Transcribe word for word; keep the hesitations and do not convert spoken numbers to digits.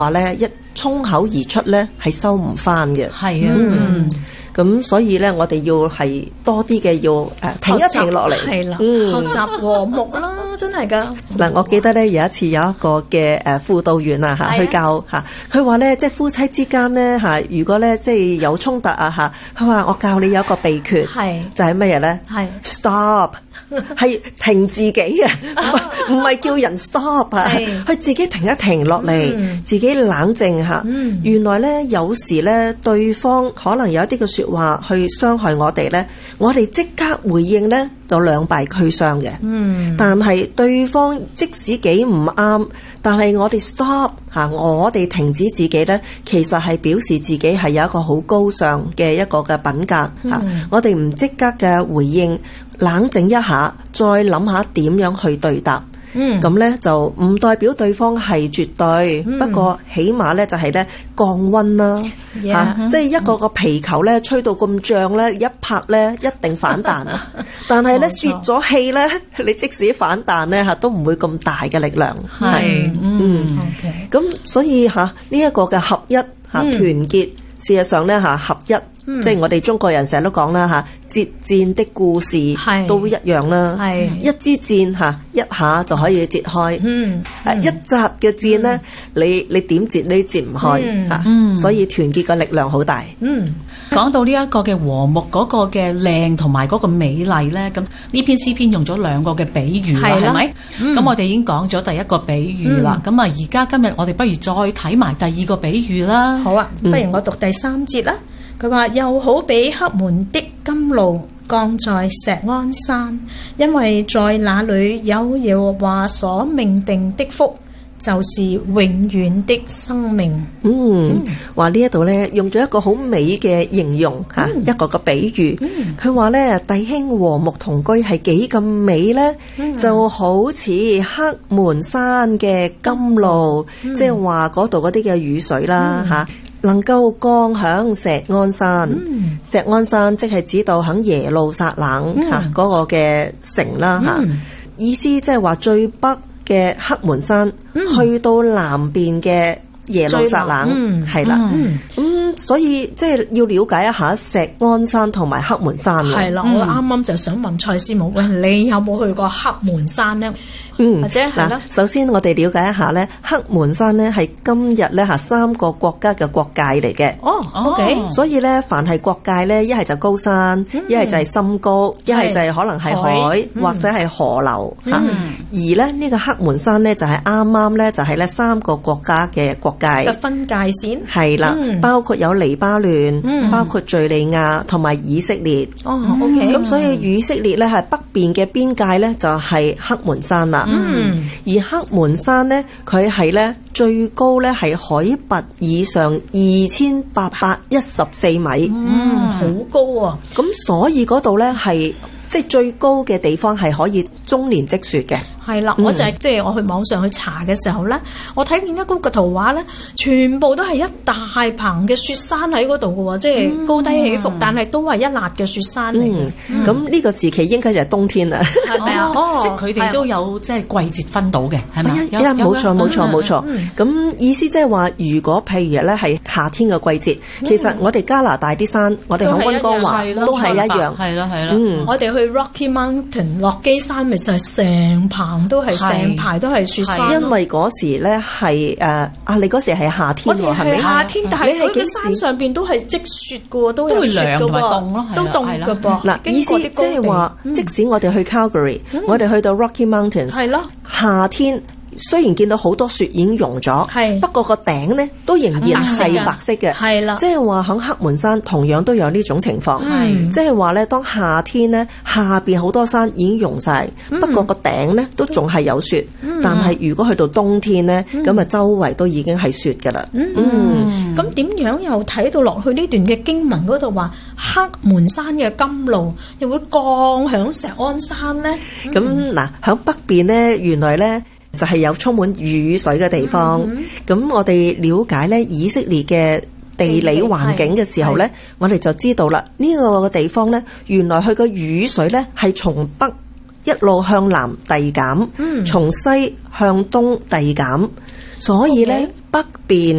話咧一衝口而出咧係收唔翻嘅。 係啊， 嗯，咁所以咧我哋要係多啲嘅要誒、呃、停一停落嚟， 係啦， 嗯， 學習和睦啦，真係噶。 嗱，我記得咧有一次有一個嘅誒輔導員啊嚇，去教嚇，佢話咧即係夫妻之間咧嚇，如果咧即係有衝突啊嚇，佢話我教你有一個秘訣， 係就係乜嘢咧？ 係 stop， 係停自己啊，唔係叫人 stop 啊，佢自己停一停落嚟，嗯、自己冷靜下。嗯、原來咧有時咧對方可能有一啲嘅説話去傷害我哋咧，我哋即刻回應咧就兩敗俱傷嘅。嗯，但係對方即使幾唔啱，但係我哋 stop 嚇，我哋停止自己咧，其實係表示自己係有一個好高尚嘅一個嘅品格嚇。嗯、我哋唔即刻嘅回應，冷靜一下，再諗下點樣去對答。嗯，咁咧就唔代表對方係絕對，嗯、不過起碼咧就係咧降溫啦嚇 Yeah,、啊， 即係一個個皮球咧吹到咁脹咧，一拍咧一定反彈啊！但係咧泄咗氣咧，你即使反彈咧嚇都唔會咁大嘅力量。 係， 嗯，咁、嗯、所以嚇呢一個嘅合一嚇團結，嗯、事實上咧嚇合一。嗯、即係我哋中國人成日都講啦嚇，折箭的故事都一樣啦。係一支箭嚇，一下就可以折開。嗯，嗯一紮嘅箭咧，嗯、你你點折你折唔開嚇。嗯、所以團結嘅力量好大。 嗯，講到呢一個嘅和睦嗰個嘅靚同埋嗰個美麗咧，咁呢篇詩篇用咗兩個嘅比喻啦，係咪？咁、嗯、我哋已經講咗第一個比喻啦。咁啊、嗯，而家今日我哋不如再睇埋第二個比喻啦。 好啊，不如我讀第三節啦。佢話又好比黑門的甘露降在錫安山，因為在那裏有耶和華所命定的福，就是永遠的生命。 嗯，話呢一度呢，用咗一個好美嘅形容嚇，嗯、一個個比喻。佢話呢，弟兄和睦同居係幾咁美呢？嗯、就好似黑門山嘅甘露，嗯、即係話嗰度嗰啲嘅雨水啦嚇。嗯能夠降響錫安山，嗯、錫安山即係指到響耶路撒冷嚇嗰、嗯、個嘅城啦嚇，嗯、意思即係話最北嘅黑門山、嗯、去到南邊嘅耶路撒冷，係啦，咁所以即係要了解一下錫安山同埋黑門山。 係啦，我啱啱就想問蔡師母，喂，你有冇去過黑門山呢？ 嗯， 或者係啦。 首先我哋了解一下咧，黑門山咧係今日咧嚇三個國家嘅國界嚟嘅。 哦 ，OK。所以咧，凡係國界咧，一係就高山，一係就係深谷，一係就係可能係海或者係河流嚇。而咧呢個黑門山咧就係啱啱咧就係咧三個國家嘅國界嘅分界線。係啦，包括有黎巴嫩，包括敍利亞同埋以色列。 哦 ，OK。咁所以以色列咧係北邊嘅邊界咧就係黑門山啦。嗯，而黑門山咧，佢係咧最高咧係海拔以上二千八百一十四米， 嗯，好高啊！ 咁所以嗰度咧係即係最高嘅地方係可以終年積雪嘅。 係啦，我就係即係我去網上去查嘅時候咧，我睇見一個嘅圖畫咧，全部都係一大棚嘅雪山喺嗰度嘅喎，即係高低起伏，但係都係一辣嘅雪山嚟嘅。咁呢個時期應該就係冬天啦， 係咪啊？ 即係佢哋都有即係季節分到嘅，係咪？ 一冇錯冇錯冇錯。咁意思即係話，如果譬如咧係夏天嘅季節，其實我哋加拿大啲山，我哋喺溫哥華都係一樣，係啦係啦。 我哋去 Rocky Mountain 落基山，咪就係成棚都係成排都係雪山。 因為嗰時咧係誒啊，你嗰時係夏天喎，係咪？ 夏天，但係佢嘅山上邊都係積雪嘅喎，都有雪嘅喎，都凍嘅噃。 嗱，意思即係話，即使我哋去 Calgary，我哋去到 Rocky Mountains，係咯，夏天。雖然見到好多雪已經融咗，係不過個頂呢都仍然係白色嘅，係啦，即係話喺黑門山同樣都有呢種情況，係即係話咧，當夏天呢下邊好多山已經融晒，不過個頂呢都仲係有雪，但係如果去到冬天呢，咁啊周圍都已經係雪㗎啦。 嗯，咁點樣又睇到落去呢段嘅經文嗰度話黑門山嘅甘露又會降響錫安山呢？ 咁嗱，喺北邊呢，原來呢。就係有充滿雨水嘅地方，咁、嗯、我哋了解咧以色列嘅地理環境嘅時候咧，我哋就知道啦，呢、這個地方咧，原來佢個雨水咧係從北一路向南遞減，從、嗯、西向東遞減。 所以咧 Okay. 北邊。